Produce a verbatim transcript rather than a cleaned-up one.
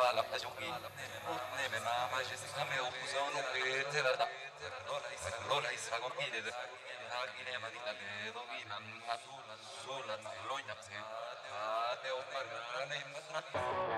la pajuki ne me ma ma je sa me o kusono pe te da lola isa con ide de agine ma di la de dogina na tu la sola na loina se a te o parga ne